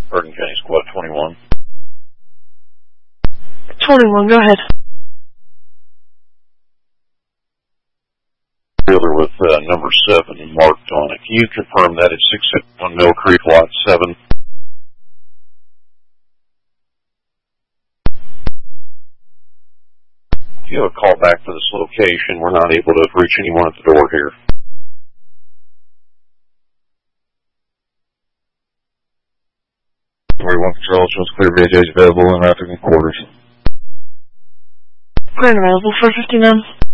Bergen County Squad 21. 21, go ahead. Trailer with number 7 marked on it. Can you confirm that it's 661 Mill Creek, Lot 7? If you have a call back to this location, we're not able to reach anyone at the door here. 41 Control shows clear VHH available in African quarters. Grand available for 59.